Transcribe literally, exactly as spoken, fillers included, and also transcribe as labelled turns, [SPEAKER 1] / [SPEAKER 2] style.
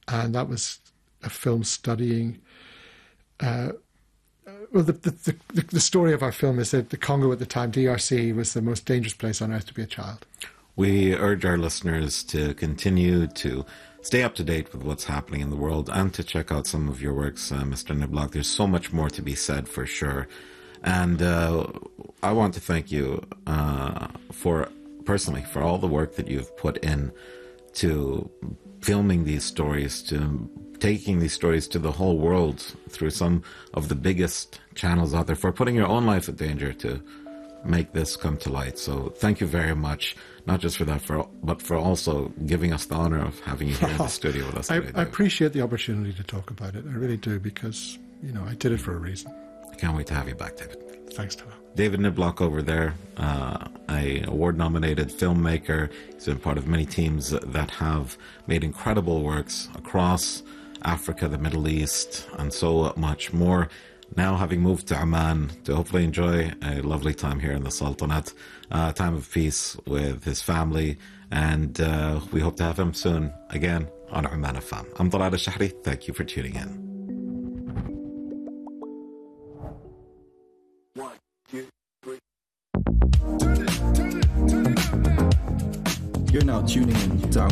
[SPEAKER 1] and that was a film studying. Uh, well, the, the the the story of our film is that the Congo at the time, D R C, was the most dangerous place on earth to be a child.
[SPEAKER 2] We urge our listeners to continue to stay up to date with what's happening in the world and to check out some of your works, uh, Mister Niblock. There's so much more to be said for sure. And uh, I want to thank you uh, for, personally, for all the work that you've put in to filming these stories, to taking these stories to the whole world through some of the biggest channels out there, for putting your own life in danger to make this come to light. So thank you very much, not just for that, for but for also giving us the honor of having you here in the studio with us
[SPEAKER 1] I,
[SPEAKER 2] today.
[SPEAKER 1] I appreciate the opportunity to talk about it. I really do, because, you know, I did it for a reason.
[SPEAKER 2] I can't wait to have you back, David.
[SPEAKER 1] Thanks, Tom.
[SPEAKER 2] David Niblock over there, uh, a award-nominated filmmaker. He's been part of many teams that have made incredible works across Africa, the Middle East, and so much more. Now having moved to Oman to hopefully enjoy a lovely time here in the Sultanate, a uh, time of peace with his family, and uh, we hope to have him soon again on Oman F M. I'm Dalal Al-Shahri. Thank you for tuning in.
[SPEAKER 3] One, two, three.
[SPEAKER 4] You're now tuning in to